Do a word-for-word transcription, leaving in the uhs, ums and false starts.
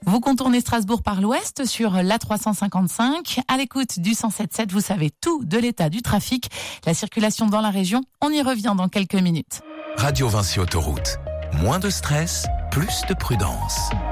Vous contournez Strasbourg par l'ouest sur l'A trois cent cinquante-cinq. À l'écoute du cent sept sept, vous savez tout de l'état du trafic, la circulation dans la région. On y revient dans quelques minutes. Radio Vinci Autoroute. Moins de stress, plus de prudence.